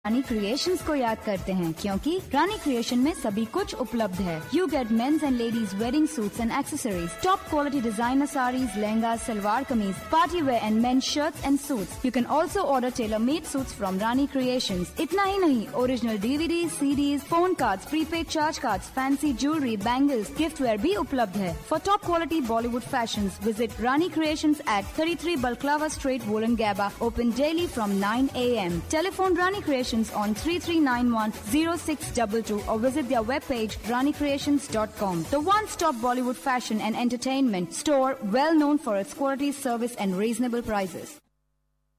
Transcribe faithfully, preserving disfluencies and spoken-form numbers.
रानी creations को याद करते हैं क्योंकि रानी क्रिएशन में सभी कुछ उपलब्ध है। You get mains and ladies wedding suits and accessories, top quality designer saris, lehenga, salwar kameez, party wear and mains shirts and suits. You can also order tailor made suits from Rani creations. इतना ही नहीं, original DVD, CDs, phone cards, prepaid charge cards, fancy jewellery, bangles, gift where भी उपलब्ध है। For top quality Bollywood fashions, visit Rani creations eight thirty three Balaclava Street, Wollongabba, open daily from nine a m Telephone Rani Creations on three three nine one zero six two two or visit their webpage rani creations dot com. The one-stop Bollywood fashion and entertainment store, well known for its quality, service and reasonable prices.